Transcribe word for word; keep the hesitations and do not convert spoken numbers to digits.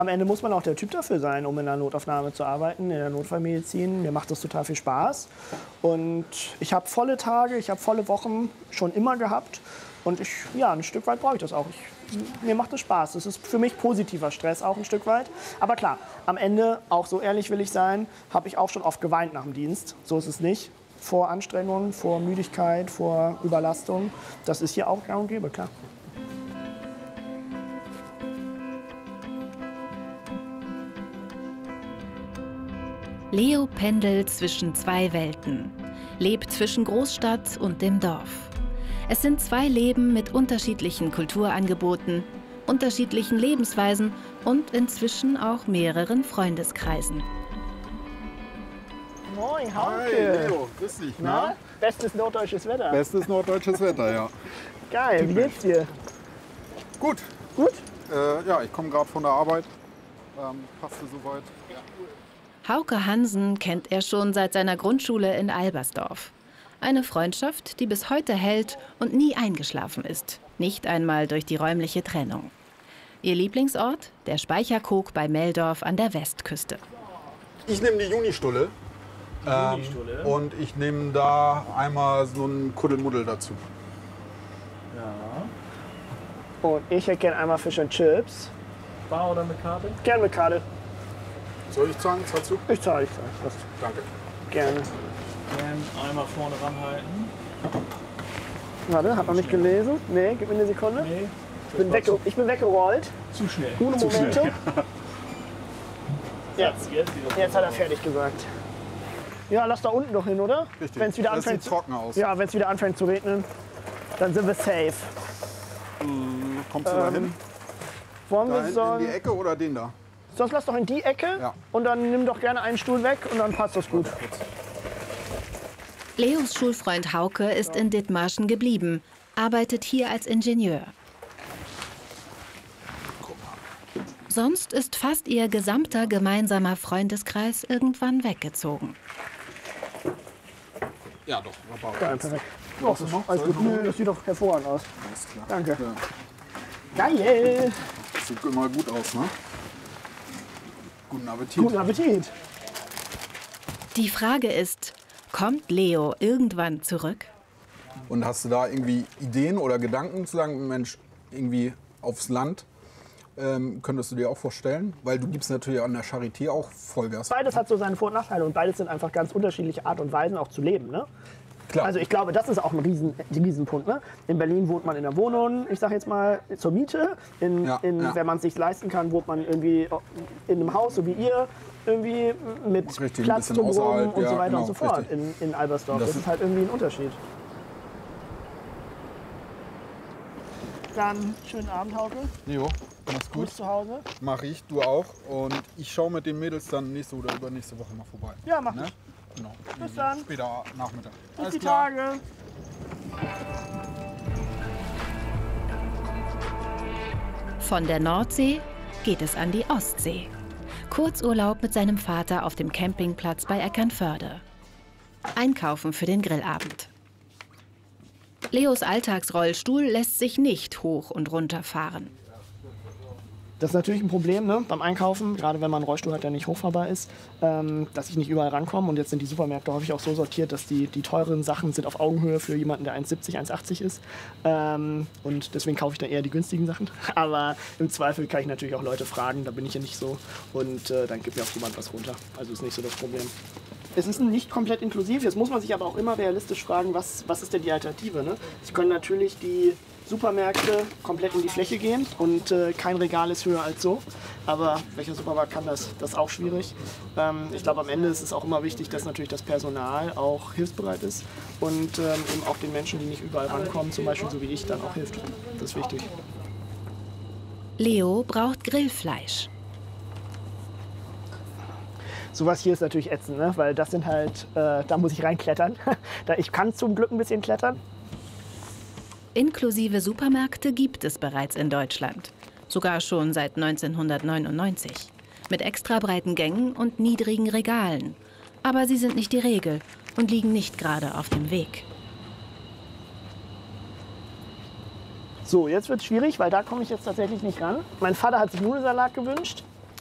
Am Ende muss man auch der Typ dafür sein, um in der Notaufnahme zu arbeiten, in der Notfallmedizin. Mir macht das total viel Spaß. Und ich habe volle Tage, ich habe volle Wochen schon immer gehabt. Und ich, ja, ein Stück weit brauche ich das auch. Ich, mir macht das Spaß. Das ist für mich positiver Stress auch ein Stück weit. Aber klar, am Ende, auch so ehrlich will ich sein, habe ich auch schon oft geweint nach dem Dienst. So ist es nicht. Vor Anstrengung, vor Müdigkeit, vor Überlastung. Das ist hier auch gang und gäbe, klar. Leo pendelt zwischen zwei Welten, lebt zwischen Großstadt und dem Dorf. Es sind zwei Leben mit unterschiedlichen Kulturangeboten, unterschiedlichen Lebensweisen und inzwischen auch mehreren Freundeskreisen. Moin, Hauke. Hi, Leo, grüß dich. Na? Na? Bestes norddeutsches Wetter. Bestes norddeutsches Wetter, ja. Geil, wie geht's dir? Gut. Gut? Äh, ja, ich komme gerade von der Arbeit. Ähm, passte soweit. Hauke Hansen kennt er schon seit seiner Grundschule in Albersdorf. Eine Freundschaft, die bis heute hält und nie eingeschlafen ist. Nicht einmal durch die räumliche Trennung. Ihr Lieblingsort? Der Speicherkog bei Meldorf an der Westküste. Ich nehme die Junistulle. Ähm, Junistulle. und ich nehme da einmal so ein Kuddelmuddel dazu. Ja. Und ich hätte gerne einmal Fisch und Chips. Bar oder mit Karte? Gerne mit Karte. Soll ich zahlen? Zahlst du? Ich zahle, ich zahle. Das Danke. gerne. Ähm, einmal vorne ranhalten. Warte, hat noch nicht gelesen? Nee, gib mir eine Sekunde. Nee, Ich bin, wegge ich bin weggerollt. zu schnell. Uno Zu Momento. schnell. Jetzt. Jetzt, wieder Jetzt hat er fertig gesagt. Ja, lass da unten noch hin, oder? Richtig. Wenn es wieder Das anfängt, sieht trocken aus. ja, wenn es wieder anfängt zu regnen, dann sind wir safe. Kommst du da Ähm, hin? Wollen Da wir hinten in die sonst, Ecke oder den da? sonst lass doch in die Ecke Ja. und dann nimm doch gerne einen Stuhl weg und dann passt das gut. Leos Schulfreund Hauke ist in Dithmarschen geblieben, arbeitet hier als Ingenieur. Sonst ist fast ihr gesamter gemeinsamer Freundeskreis irgendwann weggezogen. Ja, doch. Ja, perfekt. Brauchst du noch? Alles Soll ich gut. noch Nö, holen? das sieht doch hervorragend aus. Alles klar. Danke. Ja. Geil! Das sieht immer gut aus, ne? Guten Appetit. Guten Appetit! Die Frage ist, kommt Leo irgendwann zurück? Und hast du da irgendwie Ideen oder Gedanken zu sagen, Mensch, irgendwie aufs Land? Ähm, könntest du dir auch vorstellen? Weil du gibst natürlich an der Charité auch Vollgas. Beides hat so seine Vor- und Nachteile und beides sind einfach ganz unterschiedliche Art und Weisen auch zu leben. Ne? Klar. Also ich glaube, das ist auch ein Riesen, Riesenpunkt. Ne? In Berlin wohnt man in der Wohnung, ich sage jetzt mal zur Miete. In, Ja, in, ja. Wenn man es sich leisten kann, wohnt man irgendwie in einem Haus, so wie ihr, irgendwie mit Richtig, ein Platz bisschen zum Wohnen außerhalb, und ja, so weiter genau, und so fort richtig. in, in Albersdorf. Das Das, ist- ist halt irgendwie ein Unterschied. Dann schönen Abend, Hauke. Jo, mach's gut. Gut zu Hause. Mach ich, du auch. Und ich schaue mit den Mädels dann nächste oder übernächste Woche mal vorbei. Ja, mach Ne? ich. Genau. Bis dann. Später Nachmittag. Bis Alles die klar. Tage. Von der Nordsee geht es an die Ostsee. Kurzurlaub mit seinem Vater auf dem Campingplatz bei Eckernförde. Einkaufen für den Grillabend. Leos Alltagsrollstuhl lässt sich nicht hoch und runter fahren. Das ist natürlich ein Problem, ne? Beim Einkaufen, gerade wenn man einen Rollstuhl hat, der nicht hochfahrbar ist, ähm, dass ich nicht überall rankomme. Und jetzt sind die Supermärkte häufig auch so sortiert, dass die, die teuren Sachen sind auf Augenhöhe für jemanden, der eins siebzig, eins achtzig ist. Ähm, und deswegen kaufe ich dann eher die günstigen Sachen. Aber im Zweifel kann ich natürlich auch Leute fragen, da bin ich ja nicht so. Und äh, dann gibt mir auch jemand was runter. Also ist nicht so das Problem. Es ist nicht komplett inklusiv, jetzt muss man sich aber auch immer realistisch fragen, was, was ist denn die Alternative? Ne? Es können natürlich die Supermärkte komplett in die Fläche gehen und äh, kein Regal ist höher als so. Aber welcher Supermarkt kann das? Das ist auch schwierig. Ähm, ich glaube, am Ende ist es auch immer wichtig, dass natürlich das Personal auch hilfsbereit ist und ähm, eben auch den Menschen, die nicht überall rankommen, zum Beispiel so wie ich, dann auch hilft. Das ist wichtig. Leo braucht Grillfleisch. Sowas hier ist natürlich ätzend, ne? Weil das sind halt, äh, da muss ich reinklettern. Da- ich kann zum Glück ein bisschen klettern. Inklusive Supermärkte gibt es bereits in Deutschland. Sogar schon seit neunzehnhundertneunundneunzig. Mit extra breiten Gängen und niedrigen Regalen. Aber sie sind nicht die Regel und liegen nicht gerade auf dem Weg. So, jetzt wird es schwierig, weil da komme ich jetzt tatsächlich nicht ran. Mein Vater hat sich Nudelsalat gewünscht.